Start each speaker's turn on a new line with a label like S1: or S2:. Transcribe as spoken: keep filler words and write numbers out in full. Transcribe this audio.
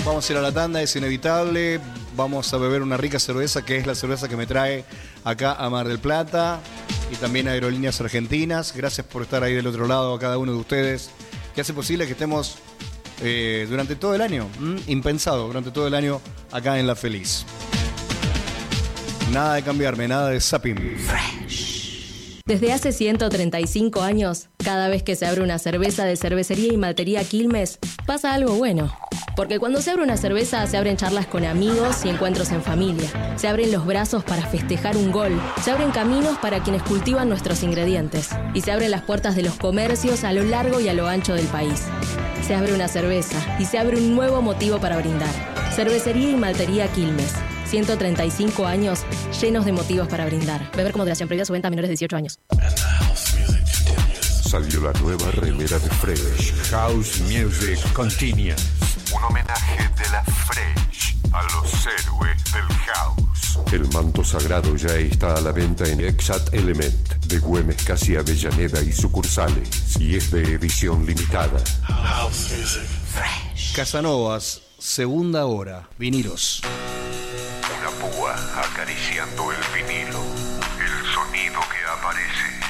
S1: Vamos a ir a la tanda, es inevitable. Vamos a beber una rica cerveza, que es la cerveza que me trae acá a Mar del Plata. Y también a Aerolíneas Argentinas. Gracias por estar ahí del otro lado, a cada uno de ustedes, que hace posible que estemos eh, durante todo el año, ¿m? impensado, durante todo el año acá en La Feliz. Nada de cambiarme, nada de zapping.
S2: Desde hace ciento treinta y cinco años, cada vez que se abre una cerveza de Cervecería y Maltería Quilmes, pasa algo bueno. Porque cuando se abre una cerveza, se abren charlas con amigos y encuentros en familia. Se abren los brazos para festejar un gol. Se abren caminos para quienes cultivan nuestros ingredientes. Y se abren las puertas de los comercios a lo largo y a lo ancho del país. Se abre una cerveza y se abre un nuevo motivo para brindar. Cervecería y Maltería Quilmes. ciento treinta y cinco años llenos de motivos para brindar. Beber con moderación, prohibida su venta a menores de dieciocho años.
S3: Salió la nueva remera de Fresh. House Music Continues. Un homenaje de la Fresh a los héroes del house. El manto sagrado ya está a la venta en Exact Element de Güemes, Casi, Avellaneda y sucursales. Y es de edición limitada. House Music
S1: Fresh. Casanovas, segunda hora. Vinilos.
S3: Una púa acariciando el vinilo. El sonido que aparece.